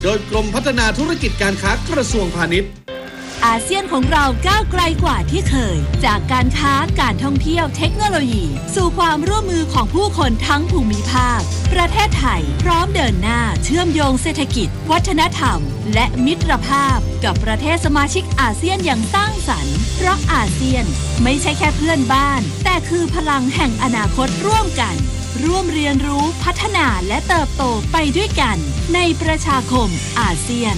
โดยกรมพัฒนาธุรกิจการค้ากระทรวงพาณิชย์อาเซียนของเราก้าวไกลกว่าที่เคยจากการค้าการท่องเที่ยวเทคโนโลยีสู่ความร่วมมือของผู้คนทั้งภูมิภาคประเทศไทยพร้อมเดินหน้าเชื่อมโยงเศรษฐกิจวัฒนธรรมและมิตรภาพกับประเทศสมาชิกอาเซียนอย่างสร้างสรรค์เพราะอาเซียนไม่ใช่แค่เพื่อนบ้านแต่คือพลังแห่งอนาคตร่วมกันร่วมเรียนรู้พัฒนาและเติบโตไปด้วยกันในประชาคมอาเซียน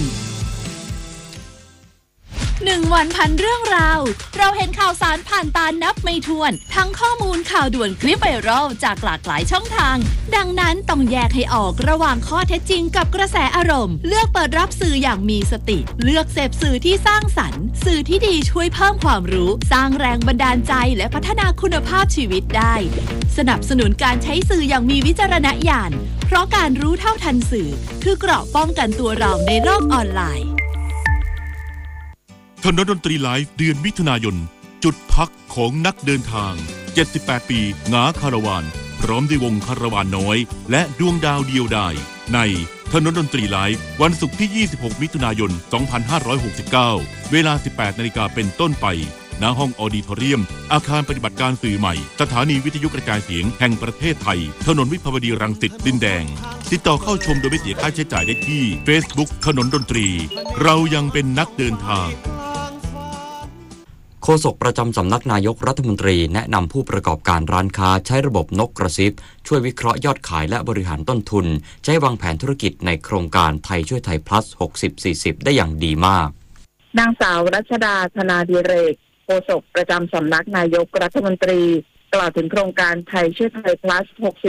1 วันพันเรื่องราวเราเห็นข่าวสารผ่านตานับไม่ถ้วนทั้งข้อมูลข่าวด่วนคลิปไวรัลจากหลากหลายช่องทางดังนั้นต้องแยกให้ออกระหว่างข้อเท็จจริงกับกระแสอารมณ์เลือกเปิดรับสื่ออย่างมีสติเลือกเสพสื่อที่สร้างสรรค์สื่อที่ดีช่วยเพิ่มความรู้สร้างแรงบันดาลใจและพัฒนาคุณภาพชีวิตได้สนับสนุนการใช้สื่ออย่างมีวิจารณญาณเพราะการรู้เท่าทันสื่อคือเกราะป้องกันตัวเราในโลกออนไลน์ถนนดนตรีไลฟ์เดือนมิถุนายนจุดพักของนักเดินทาง78ปีงาคาราวานพร้อมด้วยวงคาราวานน้อยและดวงดาวเดียวดายในถนนดนตรีไลฟ์วันศุกร์ที่26มิถุนายน2569เวลา 18 นาฬิกาเป็นต้นไปณห้องออดิทอเรียมอาคารปฏิบัติการสื่อใหม่สถานีวิทยุกระจายเสียงแห่งประเทศไทยถนนวิภาวดีรังสิตดินแดงติดต่อเข้าชมโดยไม่เสียค่าใช้จ่ายได้ที่ Facebook ถนนดนตรีเรายังเป็นนักเดินทางโฆษกประจำสำนักนายกรัฐมนตรีแนะนำผู้ประกอบการร้านค้าใช้ระบบนกกระซิบช่วยวิเคราะห์ยอดขายและบริหารต้นทุนใช้วางแผนธุรกิจในโครงการไทยช่วยไทย plus 60-40 ได้อย่างดีมากนางสาวรัชดาธนาดิเรกโฆษกประจำสำนักนายกรัฐมนตรีกล่าวถึงโครงการไทยช่วยไทย plus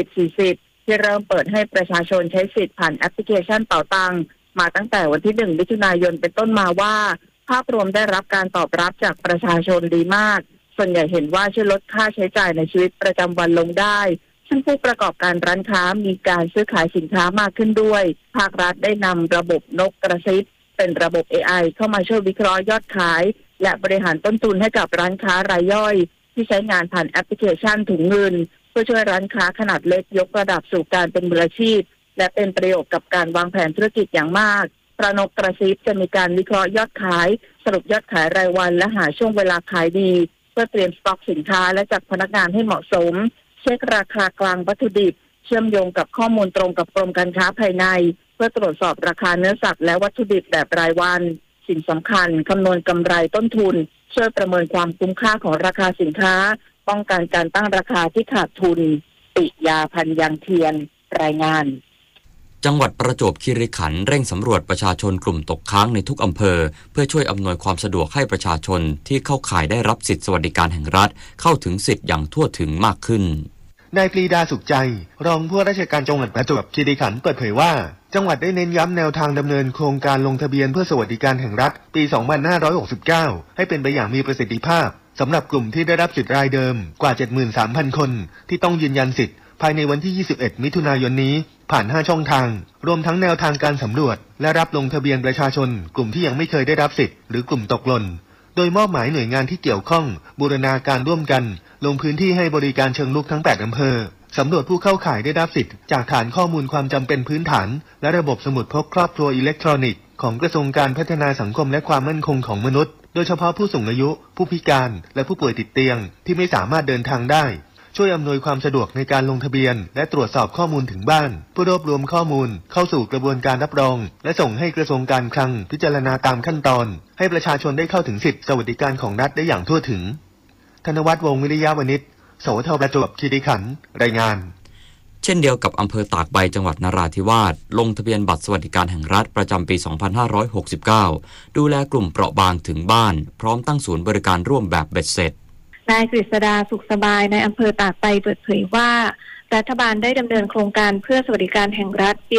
60-40 ที่เริ่มเปิดให้ประชาชนใช้สิทธิ์ผ่านแอปพลิเคชันเป๋าตังมาตั้งแต่วันที่1มิถุนายนเป็นต้นมาว่าภาพรวมได้รับการตอบรับจากประชาชนดีมากส่วนใหญ่เห็นว่าช่วยลดค่าใช้จ่ายในชีวิตประจำวันลงได้ซึ่งผู้ประกอบการร้านค้ามีการซื้อขายสินค้ามากขึ้นด้วยภาครัฐได้นำระบบนกกระซิบเป็นระบบ AI เข้ามาช่วยวิเคราะห์ยอดขายและบริหารต้นทุนให้กับร้านค้ารายย่อยที่ใช้งานผ่านแอปพลิเคชันถุงเงินเพื่อช่วยร้านค้าขนาดเล็กยกระดับสู่การเป็นมืออาชีพและเป็นประโยชน์กับการวางแผนธุรกิจอย่างมากนกกระซิบจะมีการวิเคราะห์ยอดขายสรุปยอดขายรายวันและหาช่วงเวลาขายดีเพื่อเตรียมสต็อกสินค้าและจัดพนักงานให้เหมาะสมเช็คราคากลางวัตถุดิบเชื่อมโยงกับข้อมูลตรงกับกรมการค้าภายในเพื่อตรวจสอบราคาเนื้อสัตว์และวัตถุดิบแบบรายวันสิ่งสำคัญคำนวณกำไรต้นทุนช่วยประเมินความคุ้มค่าของราคาสินค้าป้องกันการตั้งราคาที่ขาดทุนปิยาพันธ์ยังเทียนรายงานจังหวัดประจวบคีรีขันธ์เร่งสำรวจประชาชนกลุ่มตกค้างในทุกอำเภอเพื่อช่วยอำนวยความสะดวกให้ประชาชนที่เข้าข่ายได้รับสิทธิสวัสดิการแห่งรัฐเข้าถึงสิทธิ์อย่างทั่วถึงมากขึ้นนายปรีดาสุขใจรองผู้ว่าราชการจังหวัดประจวบคีรีขันธ์เปิดเผยว่าจังหวัดได้เน้นย้ำแนวทางดำเนินโครงการลงทะเบียนเพื่อสวัสดิการแห่งรัฐปี 2569 ให้เป็นไปอย่างมีประสิทธิภาพสำหรับกลุ่มที่ได้รับสิทธิ์รายเดิมกว่า 73,000 คนที่ต้องยืนยันสิทธิ์ภายในวันที่ 21 มิถุนายนนี้ผ่าน 5 ช่องทางรวมทั้งแนวทางการสำรวจและรับลงทะเบียนประชาชนกลุ่มที่ยังไม่เคยได้รับสิทธิ์หรือกลุ่มตกหล่นโดยมอบหมายหน่วยงานที่เกี่ยวข้องบูรณาการร่วมกันลงพื้นที่ให้บริการเชิงรุกทั้ง 8 อำเภอสำรวจผู้เข้าข่ายได้รับสิทธิ์จากฐานข้อมูลความจำเป็นพื้นฐานและระบบสมุดพกครอบครัวอิเล็กทรอนิกส์ของกระทรวงการพัฒนาสังคมและความมั่นคงของมนุษย์โดยเฉพาะผู้สูงอายุผู้พิการและผู้ป่วยติดเตียงที่ไม่สามารถเดินทางได้ช่วยอำนวยความสะดวกในการลงทะเบียนและตรวจสอบข้อมูลถึงบ้านเพื่อรวบรวมข้อมูลเข้าสู่กระบวนการรับรองและส่งให้กระทรวงการคลังพิจารณาตามขั้นตอนให้ประชาชนได้เข้าถึงสิทธิสวัสดิการของรัฐได้อย่างทั่วถึงธนวัฒน์วงศ์วิริยะวณิชสวทประจวบคีรีขันธ์รายงานเช่นเดียวกับอำเภอตากใบจังหวัดนราธิวาสลงทะเบียนบัตรสวัสดิการแห่งรัฐประจำปี 2569 ดูแลกลุ่มเปราะบางถึงบ้านพร้อมตั้งศูนย์บริการร่วมแบบเบ็ดเสร็จนายกฤษดาสุขสบายในอำเภอตากใบเปิดเผยว่ารัฐบาลได้ดำเนินโครงการเพื่อสวัสดิการแห่งรัฐปี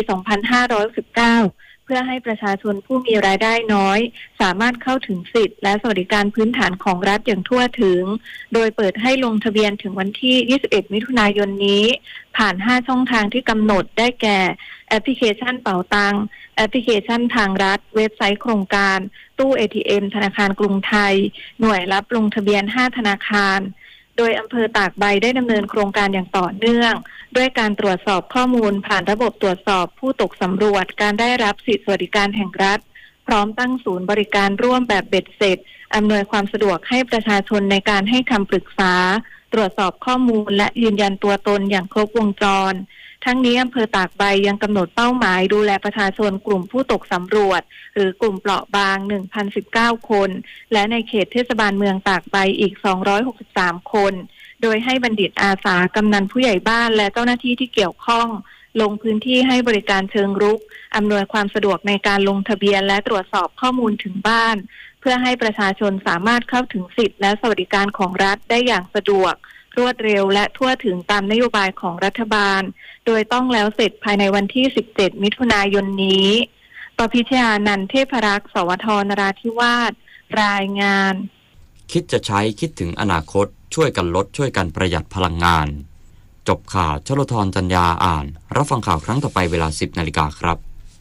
2519 เพื่อให้ประชาชนผู้มีรายได้น้อยสามารถเข้าถึงสิทธิและสวัสดิการพื้นฐานของรัฐอย่างทั่วถึงโดยเปิดให้ลงทะเบียนถึงวันที่ 21 มิถุนายนนี้ผ่าน 5 ช่องทางที่กำหนดได้แก่แอปพลิเคชันเป๋าตังแอปพลิเคชันทางรัฐเว็บไซต์โครงการตู้ ATM ธนาคารกรุงไทยหน่วยรับลงทะเบียน 5 ธนาคารโดยอำเภอตากใบได้ดำเนินโครงการอย่างต่อเนื่องด้วยการตรวจสอบข้อมูลผ่านระบบตรวจสอบผู้ตกสำรวจการได้รับสิทธิสวัสดิการแห่งรัฐพร้อมตั้งศูนย์บริการร่วมแบบเบ็ดเสร็จอำนวยความสะดวกให้ประชาชนในการให้คำปรึกษาตรวจสอบข้อมูลและยืนยันตัวตนอย่างครบวงจรทั้งนี้อำเภอตากใบยังกำหนดเป้าหมายดูแลประชาชนกลุ่มผู้ตกสำรวจหรือกลุ่มเปราะบาง 1,019 คนและในเขตเทศบาลเมืองตากใบอีก263คนโดยให้บัณฑิตอาสากำนันผู้ใหญ่บ้านและเจ้าหน้าที่ที่เกี่ยวข้องลงพื้นที่ให้บริการเชิงรุกอำนวยความสะดวกในการลงทะเบียนและตรวจสอบข้อมูลถึงบ้านเพื่อให้ประชาชนสามารถเข้าถึงสิทธิและสวัสดิการของรัฐได้อย่างสะดวกรวดเร็วและทั่วถึงตามนโยบายของรัฐบาลโดยต้องแล้วเสร็จภายในวันที่17มิถุนายนนี้ปพิชญานันท์เทพรักษ์สวทนราธิวาสรายงานคิดจะใช้คิดถึงอนาคตช่วยกันลดช่วยกันประหยัดพลังงานจบข่าวชลธรจัญญาอ่านรับฟังข่าวครั้งต่อไปเวลา 10 นาฬิกาครับ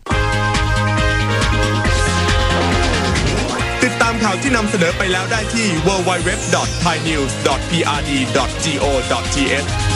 ติดตามข่าวที่นำเสนอไปแล้วได้ที่ www.thainews.prd.go.th